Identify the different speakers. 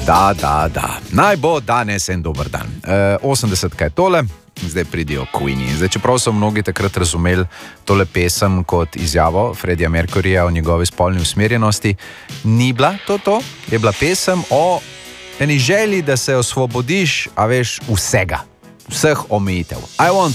Speaker 1: Da. Naj bo danes en dober dan. 80 je tole, zdaj pridijo Queeni. Zdaj, čeprav so mnogi takrat razumeli tole pesem kot izjavo Freddija Mercuryja o njegovi spolni usmerjenosti, ni bila to. Je bila pesem o eni želji, da se osvobodiš, a veš, vseh omejitev. I want